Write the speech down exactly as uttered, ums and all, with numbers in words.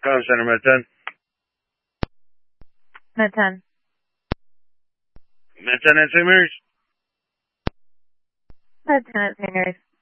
Comm Center, Med ten. Med ten. Med ten at Saint Mary's. Med ten at Saint Mary's.